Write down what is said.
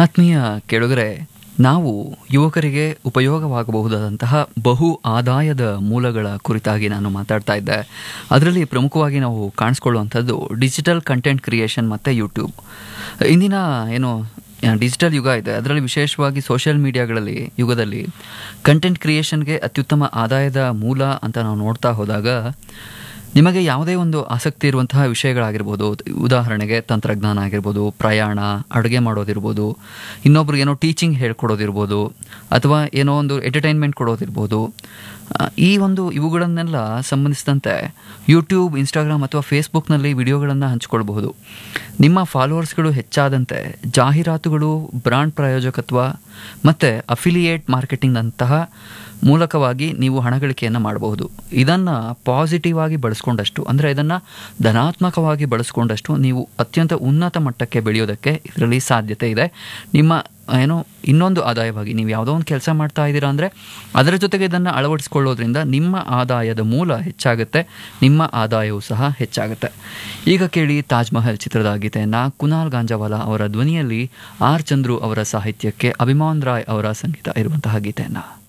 ಆತ್ಮೀಯ ಕೇಳುಗರೆ, ನಾವು ಯುವಕರಿಗೆ ಉಪಯೋಗವಾಗಬಹುದಾದಂತಹ ಬಹು ಆದಾಯದ ಮೂಲಗಳ ಕುರಿತಾಗಿ ನಾನು ಮಾತಾಡ್ತಾ ಇದ್ದೆ. ಅದರಲ್ಲಿ ಪ್ರಮುಖವಾಗಿ ನಾವು ಕಾಣಿಸ್ಕೊಳ್ಳುವಂಥದ್ದು ಡಿಜಿಟಲ್ ಕಂಟೆಂಟ್ ಕ್ರಿಯೇಷನ್ ಮತ್ತು ಯೂಟ್ಯೂಬ್. ಇಂದಿನ ಡಿಜಿಟಲ್ ಯುಗ ಇದೆ, ಅದರಲ್ಲಿ ವಿಶೇಷವಾಗಿ ಸೋಷಿಯಲ್ ಮೀಡಿಯಾಗಳಲ್ಲಿ ಯುಗದಲ್ಲಿ ಕಂಟೆಂಟ್ ಕ್ರಿಯೇಷನ್ಗೆ ಅತ್ಯುತ್ತಮ ಆದಾಯದ ಮೂಲ ಅಂತ ನಾವು ನೋಡ್ತಾ ಹೋದಾಗ ನಿಮಗೆ ಯಾವುದೇ ಒಂದು ಆಸಕ್ತಿ ಇರುವಂತಹ ವಿಷಯಗಳಾಗಿರ್ಬೋದು, ಉದಾಹರಣೆಗೆ ತಂತ್ರಜ್ಞಾನ ಆಗಿರ್ಬೋದು, ಪ್ರಯಾಣ, ಅಡುಗೆ ಮಾಡೋದಿರ್ಬೋದು, ಇನ್ನೊಬ್ರಿಗೆ ಏನೋ ಟೀಚಿಂಗ್ ಹೇಳ್ಕೊಡೋದಿರ್ಬೋದು, ಅಥವಾ ಏನೋ ಒಂದು ಎಂಟರ್ಟೈನ್ಮೆಂಟ್ ಕೊಡೋದಿರ್ಬೋದು, ಇವುಗಳನ್ನೆಲ್ಲ ಸಂಬಂಧಿಸಿದಂತೆ ಯೂಟ್ಯೂಬ್, ಇನ್ಸ್ಟಾಗ್ರಾಮ್ ಅಥವಾ ಫೇಸ್ಬುಕ್ನಲ್ಲಿ ವಿಡಿಯೋಗಳನ್ನು ಹಂಚಿಕೊಳ್ಬಹುದು. ನಿಮ್ಮ ಫಾಲೋವರ್ಸ್ಗಳು ಹೆಚ್ಚಾದಂತೆ ಜಾಹೀರಾತುಗಳು, ಬ್ರಾಂಡ್ ಪ್ರಾಯೋಜಕತ್ವ ಮತ್ತು ಅಫಿಲಿಯೇಟ್ ಮಾರ್ಕೆಟಿಂಗ್ನಂತಹ ಮೂಲಕವಾಗಿ ನೀವು ಹಣಗಳಿಕೆಯನ್ನು ಮಾಡಬಹುದು. ಇದನ್ನು ಪಾಸಿಟಿವ್ ಆಗಿ ಬಳಸ್ಕೊಂಡಷ್ಟು, ಅಂದರೆ ಇದನ್ನು ಧನಾತ್ಮಕವಾಗಿ ಬಳಸ್ಕೊಂಡಷ್ಟು ನೀವು ಅತ್ಯಂತ ಉನ್ನತ ಮಟ್ಟಕ್ಕೆ ಬೆಳೆಯೋದಕ್ಕೆ ಇದರಲ್ಲಿ ಸಾಧ್ಯತೆ ಇದೆ. ನಿಮ್ಮ ಇನ್ನೊಂದು ಆದಾಯವಾಗಿ ನೀವು ಯಾವುದೋ ಒಂದು ಕೆಲಸ ಮಾಡ್ತಾ ಇದ್ದೀರಾ ಅಂದರೆ ಅದರ ಜೊತೆಗೆ ಇದನ್ನು ಅಳವಡಿಸ್ಕೊಳ್ಳೋದ್ರಿಂದ ನಿಮ್ಮ ಆದಾಯದ ಮೂಲ ಹೆಚ್ಚಾಗುತ್ತೆ, ನಿಮ್ಮ ಆದಾಯವೂ ಸಹ ಹೆಚ್ಚಾಗುತ್ತೆ. ಈಗ ಕೇಳಿ ತಾಜ್ ಮಹಲ್ ಚಿತ್ರದ ಗೀತೆಯನ್ನು ಕುನಾಲ್ ಗಾಂಜಾವಾಲಾ ಅವರ ಧ್ವನಿಯಲ್ಲಿ ಆರ್ ಚಂದ್ರು ಅವರ ಸಾಹಿತ್ಯಕ್ಕೆ ಅಭಿಮಾನ್ ರಾಯ್ ಅವರ ಸಂಗೀತ ಇರುವಂತಹ ಗೀತೆಯನ್ನು.